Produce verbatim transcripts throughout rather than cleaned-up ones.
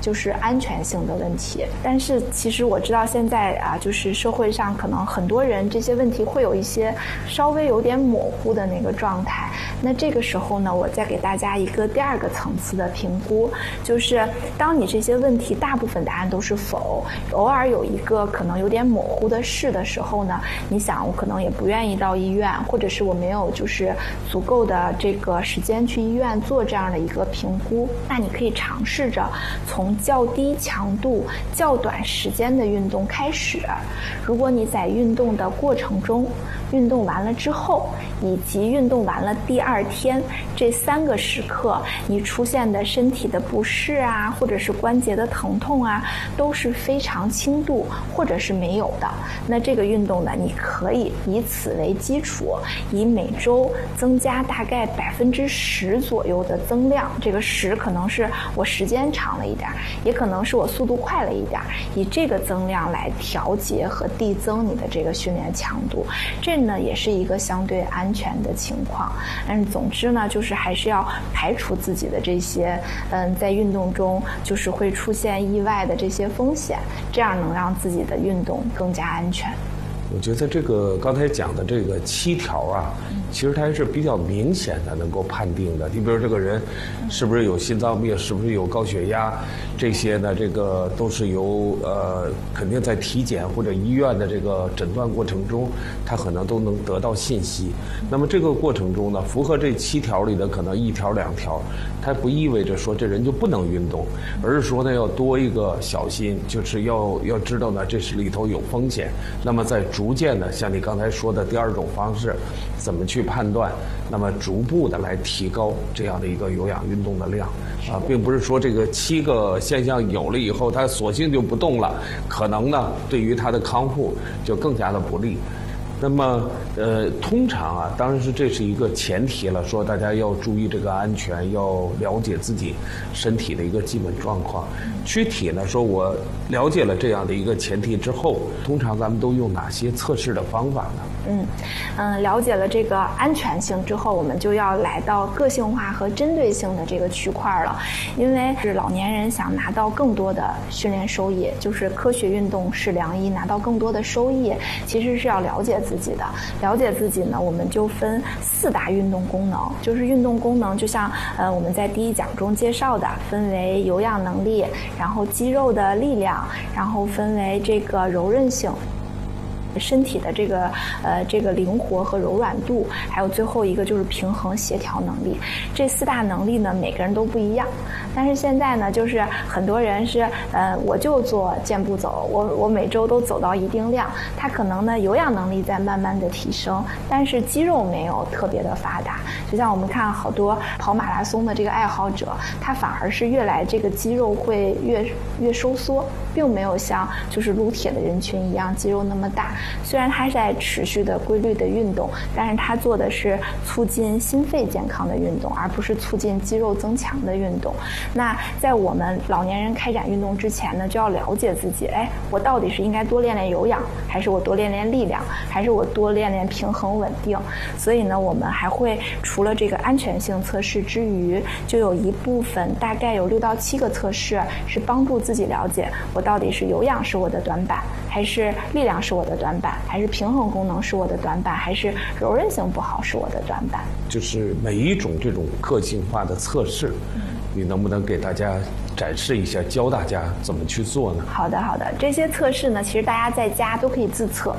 就是安全性的问题。但是其实我知道现在啊，就是社会上可能很多人这些问题会有一些稍微有点模糊的那个状态。那这个时候呢，我再给大家一个第二个层次的评估，就是当你这些问题大部分答案都是否，偶尔有一个可能有点模糊的是的时候呢，你想我可能也不愿意到医院，或者是我没有就是足够的这个时间去医院做这样的一个评估，那你可以尝试着从较低强度、较短时间的运动开始。如果你在运动的过程中、运动完了之后，以及运动完了第二天这三个时刻，你出现的身体的不适啊，或者是关节的疼痛啊，都是非常轻度或者是没有的。那这个运动呢，你可以以此为基础，以每周增加大概百分之十左右的增量。这个十可能是我时间长了一点，也可能是我速度快了一点，以这个增量来调节和递增你的这个训练强度。这呢也是一个相对安全的情况。但是总之呢，就是还是要排除自己的这些嗯，在运动中就是会出现意外的这些风险，这样能让自己的运动更加安全。 我觉得这个刚才讲的这个七条啊，其实它还是比较明显的能够判定的。你比如这个人是不是有心脏病，是不是有高血压，这些呢，这个都是由呃肯定在体检或者医院的这个诊断过程中，他可能都能得到信息。那么这个过程中呢，符合这七条里的可能一条两条，它不意味着说这人就不能运动，而是说呢要多一个小心，就是要要知道呢这是里头有风险。那么在逐渐的，像你刚才说的第二种方式，怎么去判断？那么逐步的来提高这样的一个有氧运动的量啊，并不是说这个七个现象有了以后，他索性就不动了，可能呢对于他的康复就更加的不利。那么，呃，通常啊，当然是这是一个前提了，说大家要注意这个安全，要了解自己身体的一个基本状况。具体呢，说我了解了这样的一个前提之后，通常咱们都用哪些测试的方法呢？ 嗯嗯，了解了这个安全性之后，我们就要来到个性化和针对性的这个区块了。因为是老年人想拿到更多的训练收益，就是科学运动是良医，拿到更多的收益，其实是要了解自己的。了解自己呢，我们就分四大运动功能，就是运动功能，就像呃我们在第一讲中介绍的，分为有氧能力，然后肌肉的力量，然后分为这个柔韧性。身体的这个呃这个灵活和柔软度，还有最后一个就是平衡协调能力。这四大能力呢，每个人都不一样。但是现在呢，就是很多人是呃我就做健步走，我我每周都走到一定量，他可能呢有氧能力在慢慢的提升，但是肌肉没有特别的发达。就像我们看好多跑马拉松的这个爱好者，他反而是越来这个肌肉会越越收缩，并没有像就是撸铁的人群一样肌肉那么大。虽然他是在持续的规律的运动，但是他做的是促进心肺健康的运动，而不是促进肌肉增强的运动。那在我们老年人开展运动之前呢，就要了解自己，哎，我到底是应该多练练有氧，还是我多练练力量，还是我多练练平衡稳定。所以呢，我们还会除了这个安全性测试之余，就有一部分大概有六到七个测试是帮助自己了解我到底是有氧是我的短板，还是力量是我的短板，还是平衡功能是我的短板，还是柔韧性不好是我的短板。 就是每一种这种个性化的测试，嗯，你能不能给大家展示一下，教大家怎么去做呢？ 好的好的，这些测试呢，其实大家在家都可以自测。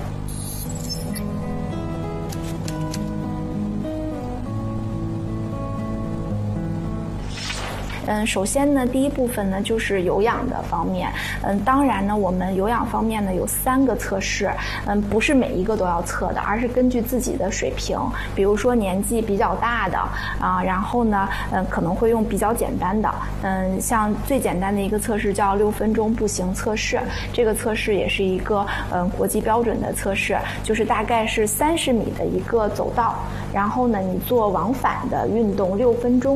嗯，首先呢，第一部分呢就是有氧的方面。嗯，当然呢，我们有氧方面呢有三个测试，嗯，不是每一个都要测的，而是根据自己的水平，比如说年纪比较大的啊，然后呢，嗯，可能会用比较简单的，嗯，像最简单的一个测试叫六分钟步行测试，这个测试也是一个嗯国际标准的测试，就是大概是三十米的一个走道，然后呢，你做往返的运动六分钟。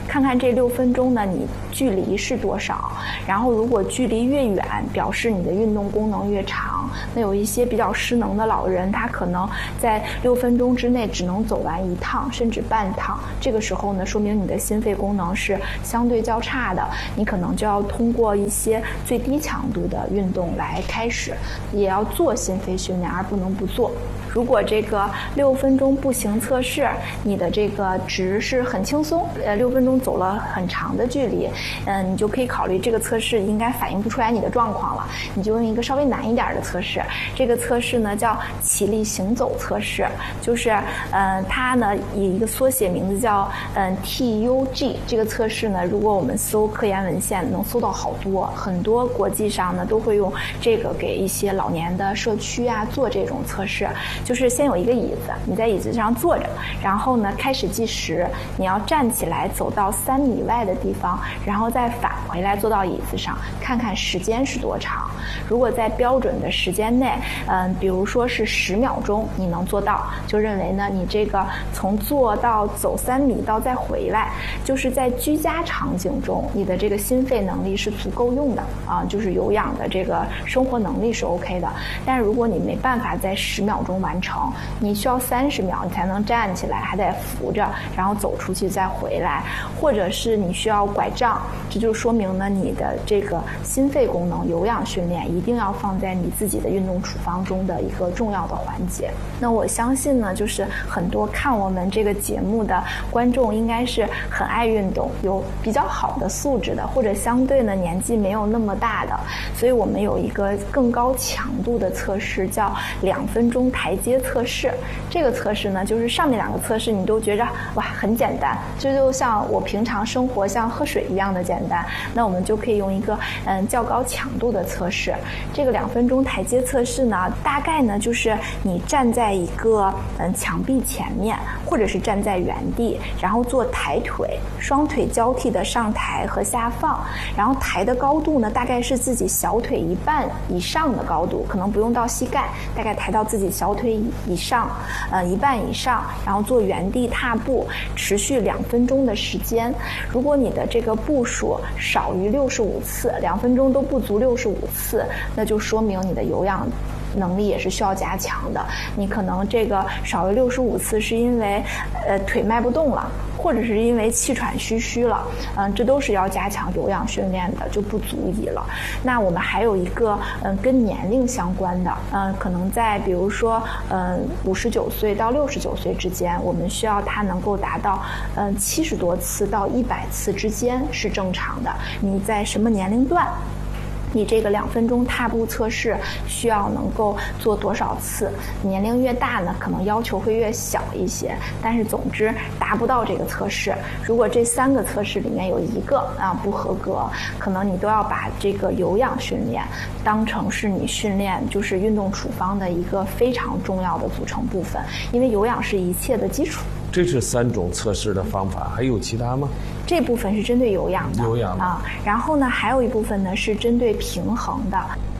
看看这六分钟呢你距离是多少，然后如果距离越远，表示你的运动功能越长。那有一些比较失能的老人，他可能在六分钟之内只能走完一趟甚至半趟，这个时候呢说明你的心肺功能是相对较差的，你可能就要通过一些最低强度的运动来开始，也要做心肺训练而不能不做。如果这个六分钟步行测试你的这个值是很轻松，呃，六分钟走了很长的距离，嗯、呃，你就可以考虑这个测试应该反映不出来你的状况了，你就用一个稍微难一点的测试。这个测试呢叫起立行走测试，就是呃，它呢以一个缩写名字叫嗯、呃、T U G。这个测试呢，如果我们搜科研文献，能搜到好多，很多国际上呢都会用这个给一些老年的社区啊做这种测试。就是先有一个椅子，你在椅子上坐着，然后呢开始计时，你要站起来走到三米外的地方，然后再返回来坐到椅子上，看看时间是多长。如果在标准的时间内，嗯，比如说是十秒钟你能做到，就认为呢你这个从坐到走三米到再回来，就是在居家场景中你的这个心肺能力是足够用的啊，就是有氧的这个生活能力是 OK 的。但是如果你没办法在十秒钟完成，你需要三十秒你才能站起来，还得扶着然后走出去再回来，或者是你需要拐杖，这就说明呢你的这个心肺功能有氧训练一定要放在你自己的运动处方中的一个重要的环节。那我相信呢，就是很多看我们这个节目的观众应该是很爱运动，有比较好的素质的，或者相对呢年纪没有那么大的，所以我们有一个更高强度的测试叫两分钟台阶测试。这个测试呢，就是上面两个测试你都觉着哇很简单，这就像我平常生活像喝水一样的简单，那我们就可以用一个嗯较高强度的测试。这个两分钟台阶测试呢，大概呢就是你站在一个嗯墙壁前面，或者是站在原地，然后做抬腿，双腿交替的上抬和下放，然后抬的高度呢大概是自己小腿一半以上的高度，可能不用到膝盖，大概抬到自己小腿以上，呃一半以上，然后做原地踏步，持续两分钟的时间。如果你的这个步数少于六十五次，两分钟都不足六十五次，那就说明你的有氧能力也是需要加强的。你可能这个少于六十五次是因为呃腿迈不动了，或者是因为气喘吁吁了，嗯，这都是要加强有氧训练的，就不足以了。那我们还有一个嗯跟年龄相关的，嗯，可能在比如说嗯五十九岁到六十九岁之间，我们需要它能够达到嗯七十多次到一百次之间是正常的。你在什么年龄段？你这个两分钟踏步测试需要能够做多少次？年龄越大呢，可能要求会越小一些，但是总之达不到这个测试。如果这三个测试里面有一个啊不合格，可能你都要把这个有氧训练当成是你训练就是运动处方的一个非常重要的组成部分，因为有氧是一切的基础。 这是三种测试的方法，还有其他吗？ 这部分是针对有氧的， 有氧啊，然后呢，还有一部分呢是针对平衡的。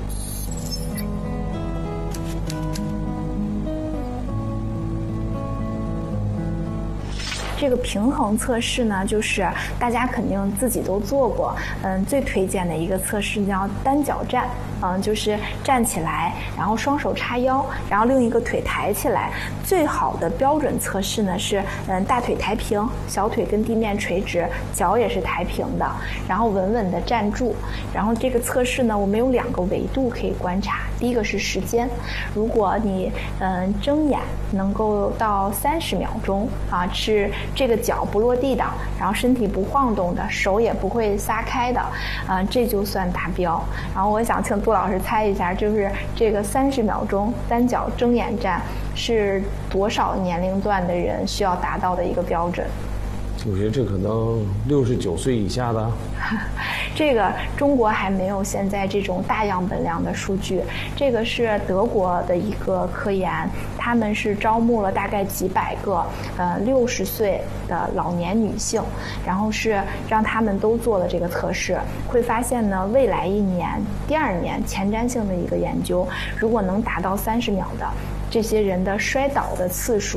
这个平衡测试呢，就是大家肯定自己都做过，嗯，最推荐的一个测试叫单脚站，嗯，就是站起来，然后双手叉腰，然后另一个腿抬起来。最好的标准测试呢是，嗯，大腿抬平，小腿跟地面垂直，脚也是抬平的，然后稳稳的站住。然后这个测试呢，我们有两个维度可以观察，第一个是时间，如果你嗯睁眼能够到三十秒钟啊，是这个脚不落地的，然后身体不晃动的，手也不会撒开的，啊，这就算达标。然后我想请杜老师猜一下，就是这个三十秒钟单脚睁眼站是多少年龄段的人需要达到的一个标准？ 我觉得这可能六十九岁以下的。 这个中国还没有现在这种大样本量的数据，这个是德国的一个科研，他们是招募了大概几百个呃六十岁的老年女性，然后是让他们都做了这个测试，会发现呢，未来一年、第二年前瞻性的一个研究，如果能达到三十秒的，这些人的摔倒的次数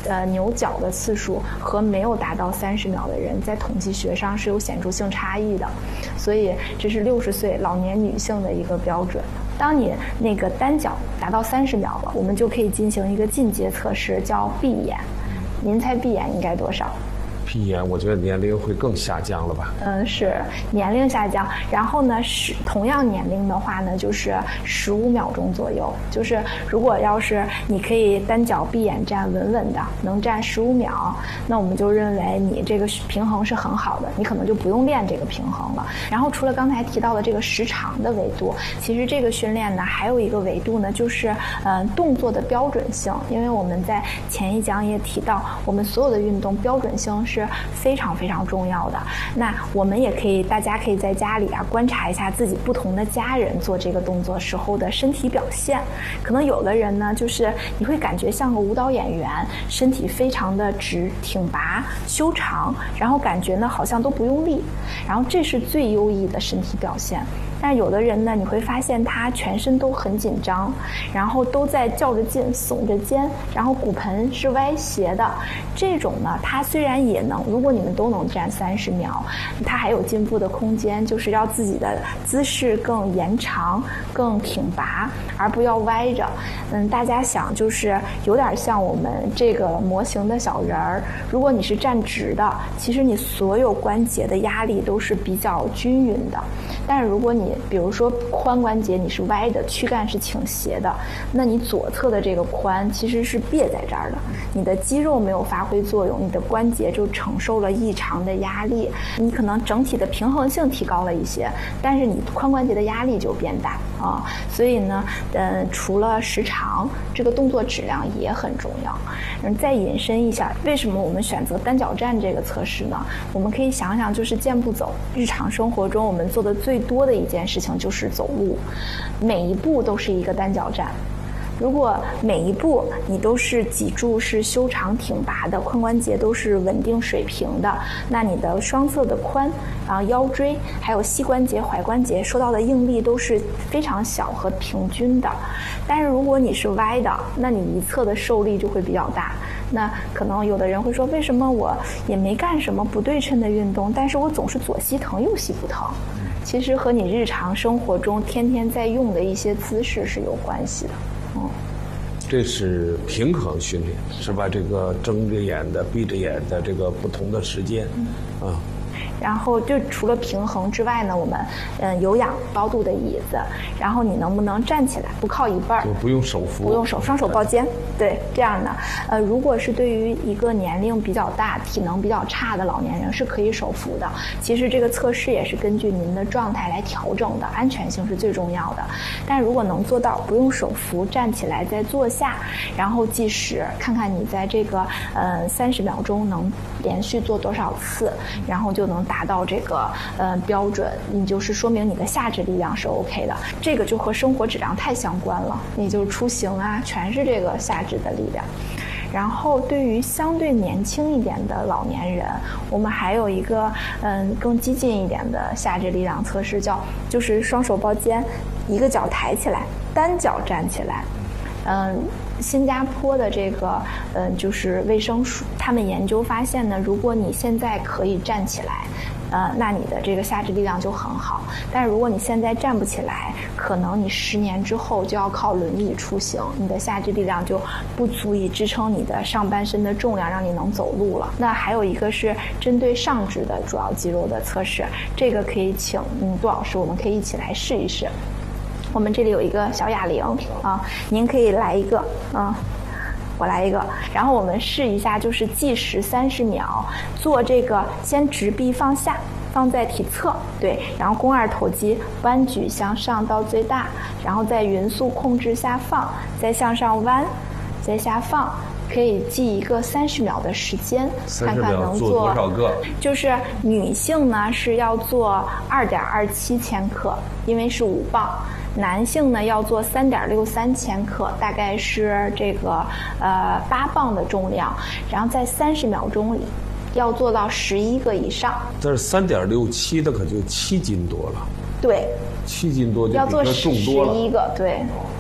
呃扭脚的次数和没有达到三十秒的人，在统计学上是有显著性差异的，所以这是六十岁老年女性的一个标准。当你那个单脚达到三十秒了，我们就可以进行一个进阶测试，叫闭眼。您猜闭眼应该多少？ 闭眼，我觉得年龄会更下降了吧？ 嗯，是年龄下降。然后呢，是同样年龄的话呢，就是十五秒钟左右。就是如果要是你可以单脚闭眼站稳稳的，能站十五秒，那我们就认为你这个平衡是很好的，你可能就不用练这个平衡了。然后除了刚才提到的这个时长的维度，其实这个训练呢还有一个维度呢，就是嗯、呃、动作的标准性。因为我们在前一讲也提到，我们所有的运动标准性是非常非常重要的。那我们也可以，大家可以在家里啊观察一下自己不同的家人做这个动作时候的身体表现。可能有的人呢，就是你会感觉像个舞蹈演员，身体非常的直挺拔修长，然后感觉呢好像都不用力，然后这是最优异的身体表现。但是有的人呢，你会发现他全身都很紧张，然后都在较着劲耸着肩，然后骨盆是歪斜的。这种呢，他虽然也能，如果你们都能站三十秒，他还有进步的空间，就是让自己的姿势更延长、更挺拔，而不要歪着。嗯，大家想，就是有点像我们这个模型的小人儿。如果你是站直的，其实你所有关节的压力都是比较均匀的。但是如果你比如说髋关节你是歪的，躯干是倾斜的，那你左侧的这个髋其实是别在这儿的，你的肌肉没有发挥作用，你的关节就承受了异常的压力，你可能整体的平衡性提高了一些，但是你髋关节的压力就变大啊。所以呢，嗯，除了时长，这个动作质量也很重要。嗯，再引申一下，为什么我们选择单脚站这个测试呢？我们可以想想，就是健步走，日常生活中我们做的最多的一件事情就是走路，每一步都是一个单脚站。如果每一步你都是脊柱是修长挺拔的，髋关节都是稳定水平的，那你的双侧的髋啊、腰椎还有膝关节、踝关节受到的应力都是非常小和平均的。但是如果你是歪的，那你一侧的受力就会比较大。那可能有的人会说，为什么我也没干什么不对称的运动，但是我总是左膝疼右膝不疼？其实和你日常生活中天天在用的一些姿势是有关系的。嗯， 这是平衡训练，是吧？这个睁着眼的、闭着眼的，这个不同的时间，嗯。啊然后就除了平衡之外呢，我们嗯有氧高度的椅子，然后你能不能站起来不靠一半儿， 就不用手扶， 不用手，双手抱肩，对，这样的。呃，如果是对于一个年龄比较大、体能比较差的老年人，是可以手扶的。其实这个测试也是根据您的状态来调整的，安全性是最重要的。但如果能做到不用手扶，站起来再坐下，然后计时，看看你在这个呃三十秒钟能连续做多少次，然后就能达到这个呃标准，你就是说明你的下肢力量是 OK 的。这个就和生活质量太相关了，你就出行啊，全是这个下肢的力量。然后对于相对年轻一点的老年人，我们还有一个嗯更激进一点的下肢力量测试，叫就是双手抱肩，一个脚抬起来，单脚站起来。嗯，新加坡的这个嗯就是卫生署，他们研究发现呢，如果你现在可以站起来，呃，那你的这个下肢力量就很好。但是如果你现在站不起来，可能你十年之后就要靠轮椅出行，你的下肢力量就不足以支撑你的上半身的重量，让你能走路了。那还有一个是针对上肢的主要肌肉的测试，这个可以请嗯杜老师，我们可以一起来试一试。我们这里有一个小哑铃啊，您可以来一个啊。我来一个，然后我们试一下，就是计时三十秒，做这个先直臂放下，放在体侧，对，然后肱二头肌弯举向上到最大，然后再匀速控制下放，再向上弯，再下放。可以记一个三十秒的时间，看看能做多少个。 就是女性呢是要做二点二七千克，因为是五磅。男性呢要做三点六三千克，大概是这个呃八磅的重量，然后在三十秒钟里要做到十一个以上。 但是三点六七的可就七斤多了。 对， 七斤多就比要做这重多了。 十一个，对。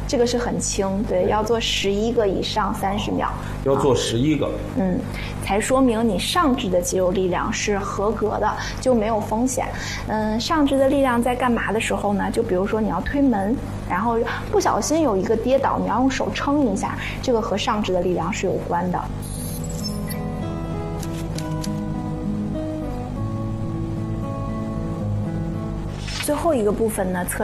这个是很轻，对，要做十一个以上三十秒， 要做十一个， 嗯，才说明你上肢的肌肉力量是合格的，就没有风险。嗯，上肢的力量在干嘛的时候呢？就比如说你要推门，然后不小心有一个跌倒，你要用手撑一下，这个和上肢的力量是有关的。最后一个部分呢，测